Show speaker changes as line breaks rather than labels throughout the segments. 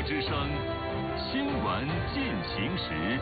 之声新闻进行时。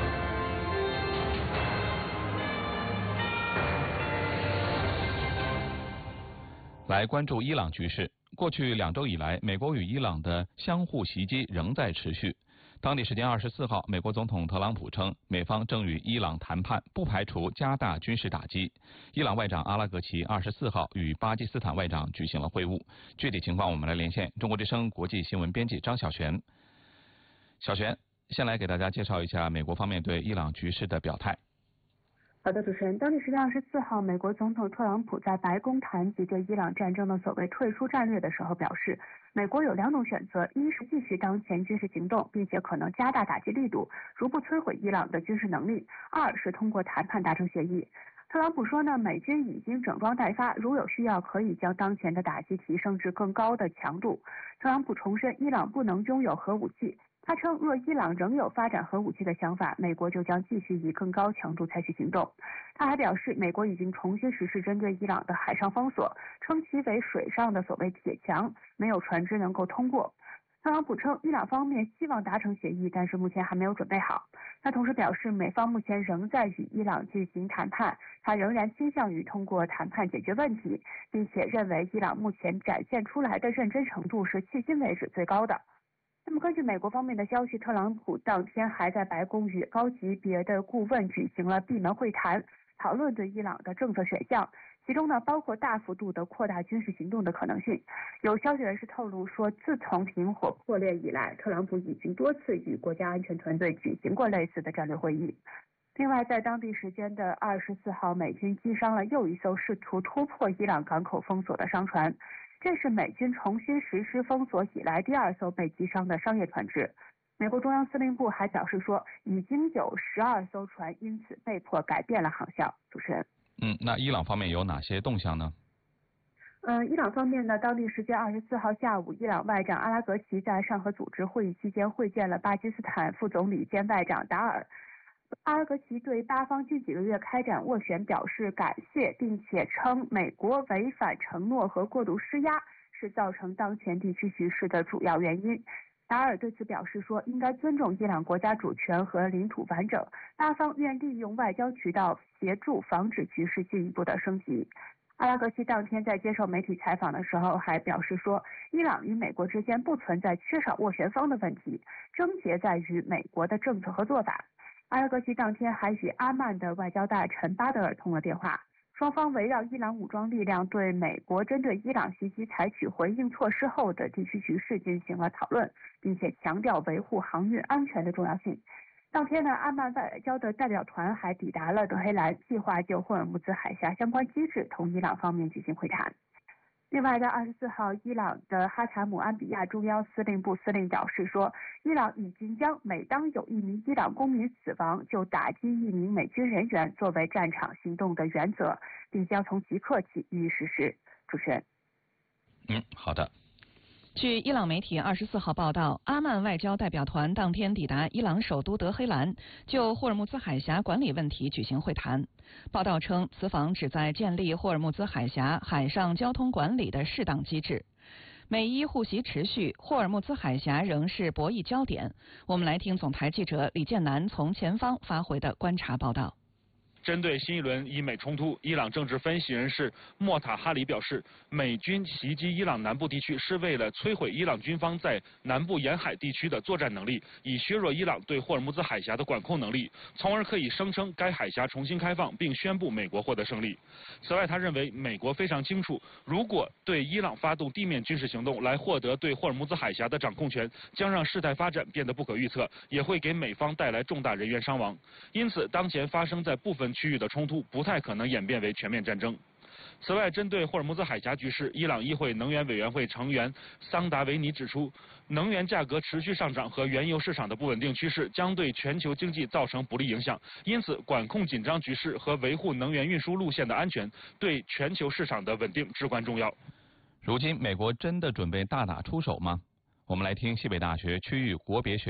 来关注伊朗局势。过去2周以来，美国与伊朗的相互袭击仍在持续。当地时间24号，美国总统特朗普称，美方正与伊朗谈判，不排除加大军事打击。伊朗外长阿拉格齐24号与巴基斯坦外长举行了会晤。具体情况，我们来连线中国之声国际新闻编辑张小璇。小璇，先来给大家介绍一下美国方面对伊朗局势的表态。
好的，主持人，当地时间24号，美国总统特朗普在白宫谈及对伊朗战争的所谓退出战略的时候表示，美国有2种选择，一是继续当前军事行动，并且可能加大打击力度，逐步摧毁伊朗的军事能力；二是通过谈判达成协议。特朗普说呢，美军已经整装待发，如有需要可以将当前的打击提升至更高的强度。特朗普重申，伊朗不能拥有核武器。他称，若伊朗仍有发展核武器的想法，美国就将继续以更高强度采取行动。他还表示，美国已经重新实施针对伊朗的海上封锁，称其为水上的所谓铁墙，没有船只能够通过。特朗普称，伊朗方面希望达成协议，但是目前还没有准备好。他同时表示，美方目前仍在与伊朗进行谈判，他仍然倾向于通过谈判解决问题，并且认为伊朗目前展现出来的认真程度是迄今为止最高的。那么根据美国方面的消息，特朗普当天还在白宫与高级别的顾问举行了闭门会谈，讨论对伊朗的政策选项，其中呢包括大幅度的扩大军事行动的可能性。有消息人士透露说，自从停火破裂以来，特朗普已经多次与国家安全团队举行过类似的战略会议。另外，在当地时间的24号，美军击伤了又一艘试图突破伊朗港口封锁的商船。这是美军重新实施封锁以来第2艘被击伤的商业船只。美国中央司令部还表示说，已经有12艘船因此被迫改变了航向。主持人，
那伊朗方面有哪些动向呢？
伊朗方面呢，当地时间24号下午，伊朗外长阿拉格齐在上合组织会议期间会见了巴基斯坦副总理兼外长达尔。阿拉格齐对巴方近几个月开展斡旋表示感谢，并且称美国违反承诺和过度施压是造成当前地区局势的主要原因。达尔对此表示说，应该尊重伊朗国家主权和领土完整，巴方愿利用外交渠道协助防止局势进一步的升级。阿拉格齐当天在接受媒体采访的时候还表示说，伊朗与美国之间不存在缺少斡旋方的问题，症结在于美国的政策和做法。阿拉格齐当天还与阿曼的外交大臣巴德尔通了电话，双方围绕伊朗武装力量对美国针对伊朗袭击采取回应措施后的地区局势进行了讨论，并且强调维护航运安全的重要性。当天呢，阿曼外交的代表团还抵达了德黑兰，计划就霍尔木兹海峡相关机制同伊朗方面举行会谈。另外，在24号，伊朗的哈塔姆安比亚中央司令部司令表示说，伊朗已经将每当有1名伊朗公民死亡，就打击1名美军人员作为战场行动的原则，并将从即刻起予以实施。主持人。
好的。
据伊朗媒体24号报道，阿曼外交代表团当天抵达伊朗首都德黑兰，就霍尔木兹海峡管理问题举行会谈。报道称，此访旨在建立霍尔木兹海峡海上交通管理的适当机制。美伊互袭持续，霍尔木兹海峡仍是博弈焦点。我们来听总台记者李建南从前方发回的观察报道。
针对新一轮伊美冲突，伊朗政治分析人士莫塔哈里表示，美军袭击伊朗南部地区是为了摧毁伊朗军方在南部沿海地区的作战能力，以削弱伊朗对霍尔木兹海峡的管控能力，从而可以声称该海峡重新开放，并宣布美国获得胜利。此外，他认为美国非常清楚，如果对伊朗发动地面军事行动来获得对霍尔木兹海峡的掌控权，将让事态发展变得不可预测，也会给美方带来重大人员伤亡。因此，当前发生在部分区域的冲突不太可能演变为全面战争。此外，针对霍尔木兹海峡局势，伊朗议会能源委员会成员桑达维尼指出，能源价格持续上涨和原油市场的不稳定趋势将对全球经济造成不利影响，因此管控紧张局势和维护能源运输路线的安全对全球市场的稳定至关重要。
如今，美国真的准备大打出手吗？我们来听西北大学区域国别学